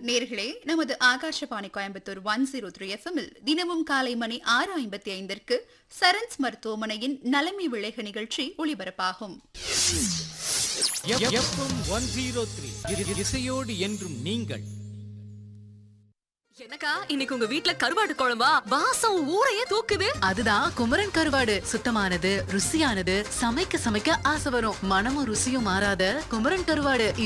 நேர்களே, நமது ஆகாஷவாணி கோயம்புத்தூர் 103 எஃப்எம்மில் தினமும் காலை மணி 6:55 சரண்ஸ் மருத்துவமனையின் நலமை விளைக நிகழ்ச்சி ஒளிபரப்பாகும். எஃப்எம் 103 இசையோடு என்றும் நீங்கள். என்னக்கா இன்னைக்கு உங்க வீட்ல கருவாடு குழம்பா? வாசம் ஊரையே தூக்குது. அதுதான் குமரன் கருவாடு. சுத்தமானது, ருசியானது, சமைக்க சமைக்க ஆசை வரும். மனமும் ருசியும் மாறாத குமரன் கருவாடு.